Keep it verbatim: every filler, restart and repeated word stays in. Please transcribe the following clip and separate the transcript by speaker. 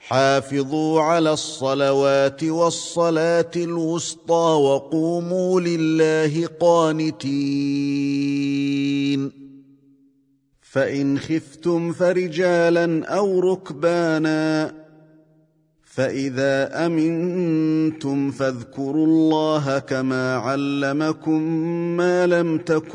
Speaker 1: حافظوا على الصلوات والصلاة الوسطى وقوموا لله قانتين. فإن خفتم فرجالا أو ركبانا فإذا أمنتم فاذكروا الله كما علمكم ما لم تكونوا